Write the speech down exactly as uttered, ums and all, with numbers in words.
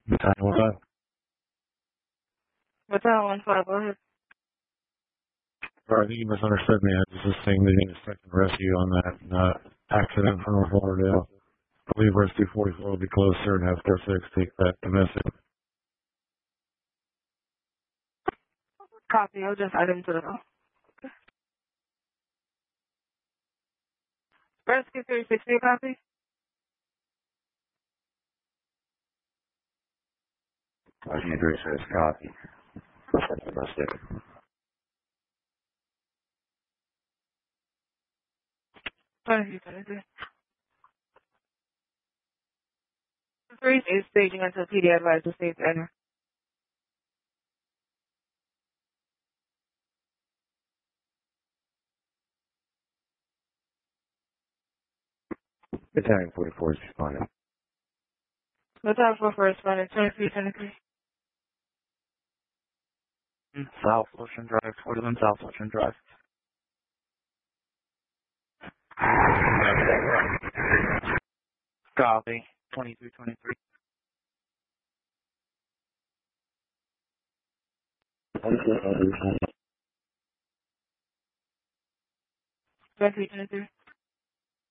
Battalion, what's up? Battalion one five, go ahead. Sorry, I think you misunderstood me. I was just saying they need a second rescue on that uh, accident from North Lauderdale. I believe Rescue forty-four will be closer and have four six take that domestic. Copy, I'll just add him to the call. Rescue three sixty, copy? Rescue three six, copy. Domestic. twenty-three twenty-three. Three is staging until P D advisor stays enter. Battalion forty-four is responding. Battalion four four responding, twenty-three twenty-three. South Ocean Drive, forty-one South Ocean Drive. Copy, twenty-three twenty-three. twenty-three twenty-three.